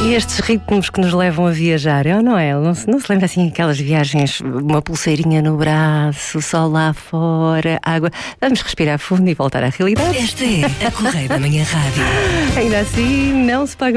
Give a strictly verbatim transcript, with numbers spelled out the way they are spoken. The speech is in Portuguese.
E estes ritmos que nos levam a viajar, é ou não é? Não se, não se lembra assim aquelas viagens, uma pulseirinha no braço, sol lá fora, água. Vamos respirar fundo e voltar à realidade. Esta é a Correia da Manhã Rádio. Ainda assim, não se paga